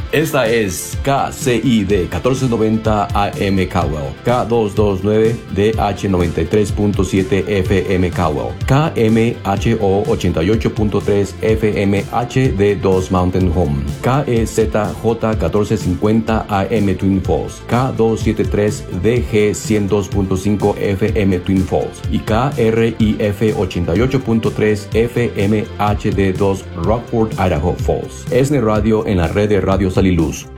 Esta es KCID 1490 AM Caldwell, K229 DH 93.7 FM Caldwell, KMHO 88.3 FM HD2 Mountain Home, KEZJ 1450 AM Twin Falls, K273 DG 102.5 FM Twin Falls y KRIF 88.3 FM HD2 Rockford, Idaho Falls. ESNE Radio en la red de Radio Sal y Luz.